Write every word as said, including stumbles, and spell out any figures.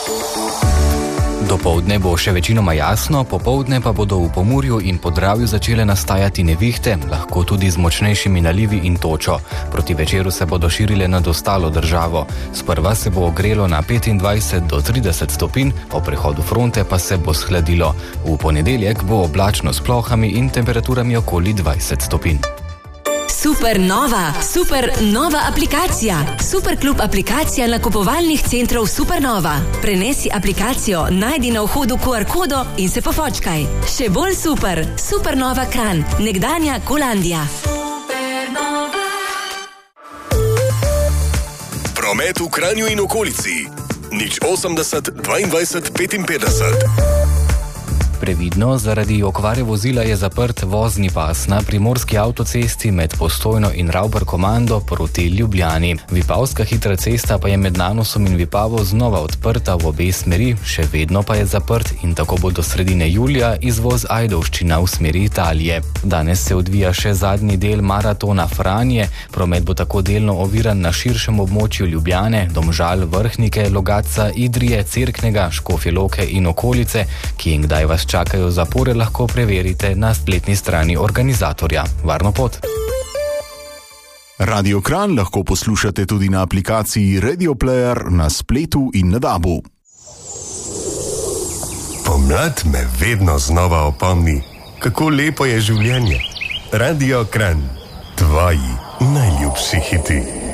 Dopoldne bo še večinoma jasno, popoldne pa bodo v Pomurju in Podravju začele nastajati nevihte, lahko tudi z močnejšimi nalivi in točo. Proti večeru se bodo širile nad ostalo državo. Sprva se bo ogrelo na petindvajset do trideset stopinj, po prehodu fronte pa se bo shladilo. V ponedeljek bo oblačno s plohami in temperaturami okoli dvajset stopinj. Super nova, super nova aplikacija. Superklub aplikacija nakupovalnih centrov Supernova. Prenesi aplikacijo, najdi na vhodu Q R kodo in se pofočkaj. Še bolj super, Supernova Kranj, nekdanja Kolandija. Supernova. Promet v Kranju in okolici. nič osemdeset dvaindvajset petinpetdeset. Previdno, zaradi okvare vozila je zaprt vozni pas na primorski avtocesti med Postojno in Ravbar-Komando proti Ljubljani. Vipavska hitra cesta pa je med Nanosom in Vipavo znova odprta v obe smeri, še vedno pa je zaprt in tako bo do sredine julija izvoz Ajdovščina v smeri Italije. Danes se odvija še zadnji del maratona Franje, promet bo tako delno oviran na širšem območju Ljubljane, Domžal, Vrhnike, Logatca, Idrije, Cerknega, Škofje Loke in okolice, ki in kdaj vas čakajo zapore, lahko preverite na spletni strani organizatorja. Varno pot! Radio Kranj lahko poslušate tudi na aplikaciji Radio Player, na spletu in na dabu. Pomlad me vedno znova opomni, kako lepo je življenje. Radio Kranj, tvoji najljubši hiti.